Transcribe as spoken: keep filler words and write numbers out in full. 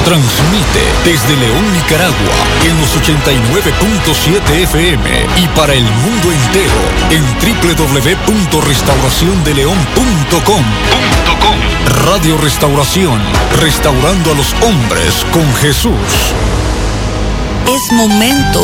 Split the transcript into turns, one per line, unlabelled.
Transmite desde León, Nicaragua, en los ochenta y nueve punto siete F M y para el mundo entero en doble u doble u doble u punto restauración de león punto com. Radio Restauración, restaurando a los hombres con Jesús.
Es momento